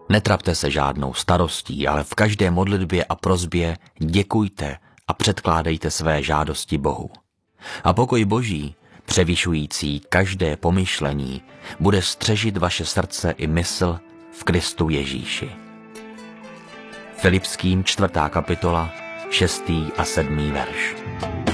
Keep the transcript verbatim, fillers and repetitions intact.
Netrapte se žádnou starostí, ale v každé modlitbě a prosbě děkujte a předkládejte své žádosti Bohu. A pokoj Boží, převyšující každé pomyšlení, bude střežit vaše srdce i mysl v Kristu Ježíši. Filipským čtvrtá kapitola, šestý a sedmý verš.